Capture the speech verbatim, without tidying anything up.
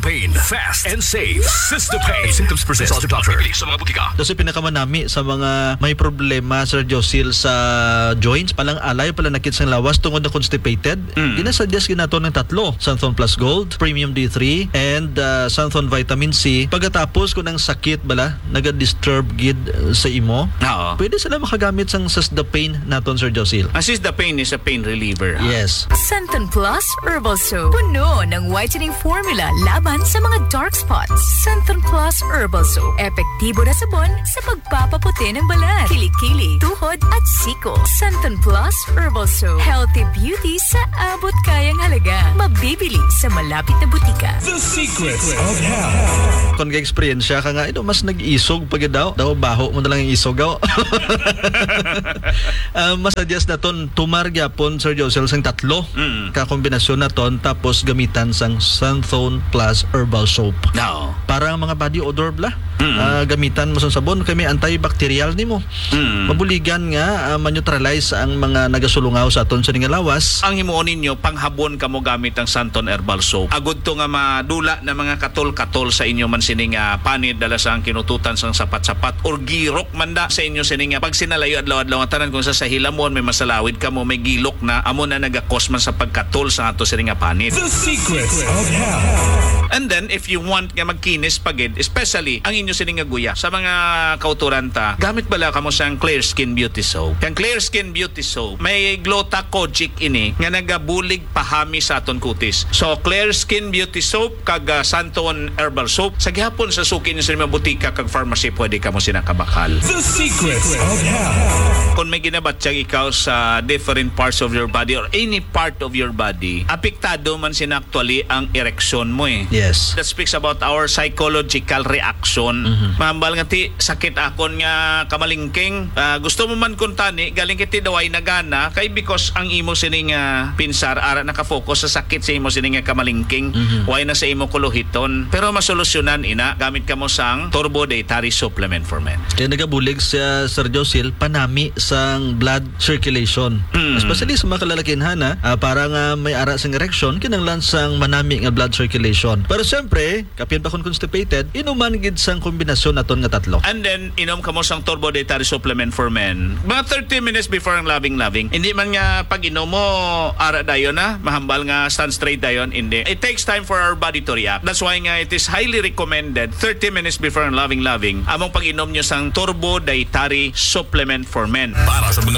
pain, fast and safe. Sistapain. Symptoms persist. Consult your doctor. Sa mga butika. Kasi pinakamanami sa mga may problema, Sir Josil, sa joints, palang alay, palang nakit sa lawas, tungod na constipated. Mm. Ginasuggest ginato ng tatlo. Santhon Plus Gold, Premium D three, and uh, Santhon Vitamin C. Pagkatapos kung ang sakit bala, naga-disturb gid sa imo, Oo. pwede sila makagamit sang Sistapain naton, Sir Josil. Assist the pain is a pain reliever. Ha? Yes. Santhon Plus Herbal Soap. Puno ng whitening formula laban sa mga dark spots. Santhon Plus Herbal Soap. Epektibo na sabon sa pagpapaputi ng balat, kilikili, tuhod at siko. Santhon Plus Herbal Soap. Healthy beauty sa abot kayang halaga. Mabibili sa malapit na butika. The secrets of health. Kung ka-experience ka nga, ito mas nag-isog pag daw. Daw baho mo na lang yung isog. uh, mas suggest na ton tumargyapon, Sir Josel, sang tatlo. Mm. Kakombinasyon na ton, tapos gamitan sang Santhon Plus Herbal Soap. No. Para ang mga body odor bla. Mm. Uh, gamitan mo sa sabon, kami antibacterial nimo. Mm. Mabuligan nga uh, man-neutralize ang mga nagasulungaw sa aton sa ningalawas. Ang himuon ninyo, panghabon ka mo gamit ang Santhon Herbal Soap. Agud to nga madula na mga katol-katol sa inyo man sining uh, panid dala sa ang kinututan sang sapat-sapat or girok manda sa inyo sining uh, pag sinalayo adlaw-adlaw nga tanan kung sa sa hilamon may masalawid ka mo, may gilok na amo na nagakos man sa pagkatol sa ato sining nga panid. The secrets of health. And then if you want nga magkinis pagid, especially ang inyo sining nga guya sa mga kauturan ta, gamit bala kamo sang Clear Skin Beauty Soap. Kang Clear Skin Beauty Soap may glutathione ini nga nagabulig pahami sa aton kutis. So Clear Skin Beauty Soap kag uh, Santhon Herbal Soap sa gihapon sa suki niyo sa mga butika kag pharmacy pwede kamo sinakabakal. The secrets of health. Kung may ginabatyag ikaw sa different parts of your body or any part of your body, apektado man sin actually ang ereksyon mo eh. Yes. That speaks about our psychological reaction. Mm-hmm. Mahambal nga ti sakit akon nga kamalingking. Uh, gusto mo man kuntani galing kiti daway nagana kay because ang imo sining uh, pinsar ara nakafocus sa sakit sa imo sining nga kamalingking. Mm-hmm. Why na sa imo kuluhiton. Pero masolusyonan ina gamit kamo sang Turbo Dietary Supplement for Men. Kaya nagabulig sa Sir Josil panami sang blood circulation. Mm. Especially sa mga kalalakihan ha, uh, para nga may ara sang erection kinanglan sang manami nga blood circulation. Pero siyempre, kapyan pa kung constipated, inuman gid sang kombinasyon naton nga tatlo. And then inom kamo sang Turbo Dietary Supplement for Men. Mga thirty minutes before ang loving-loving. Hindi man nga pag inom mo ara dayon na, mahambal nga stand straight dayon, hindi. It takes time for our body to react. That's why nga it is highly recommended thirty minutes before ang loving-loving among pag inom nyo sang Turbo Dietary Supplement for Men. Para sa mga